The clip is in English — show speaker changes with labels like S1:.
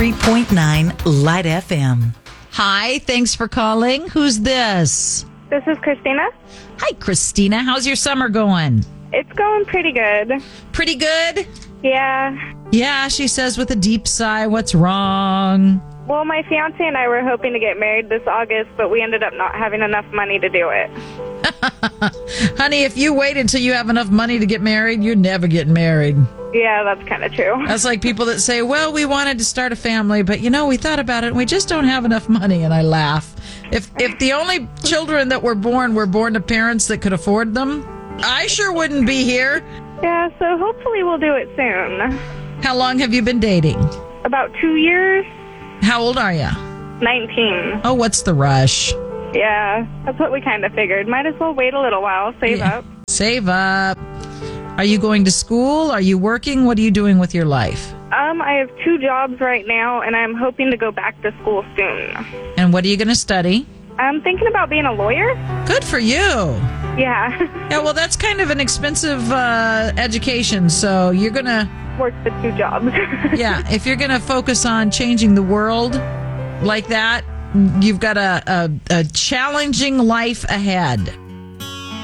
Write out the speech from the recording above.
S1: 93.9 Light FM.
S2: Hi, thanks for calling. Who's this?
S3: This is Christina.
S2: Hi, Christina. How's your summer going?
S3: It's going pretty good.
S2: Pretty good?
S3: Yeah.
S2: Yeah, she says with a deep sigh. What's wrong?
S3: Well, my fiance and I were hoping to get married this August, but we ended up not having enough money to do it.
S2: Honey, if you wait until you have enough money to get married, you're never getting married.
S3: Yeah, that's kind of true.
S2: That's like people that say, well, we wanted to start a family, but, we thought about it and we just don't have enough money. And I laugh. If the only children that were born to parents that could afford them, I sure wouldn't be here.
S3: Yeah, so hopefully we'll do it soon.
S2: How long have you been dating?
S3: About 2 years.
S2: How old are you?
S3: 19.
S2: Oh, what's the rush?
S3: Yeah, that's what we kind of figured. Might as well wait a little while, save up.
S2: Save up. Are you going to school? Are you working? What are you doing with your life?
S3: I have 2 jobs right now, and I'm hoping to go back to school soon.
S2: And what are you going to study?
S3: I'm thinking about being a lawyer.
S2: Good for you.
S3: Yeah.
S2: Yeah, well, that's kind of an expensive education, so you're going to...
S3: Work the 2 jobs.
S2: Yeah, if you're going to focus on changing the world like that, you've got a challenging life ahead.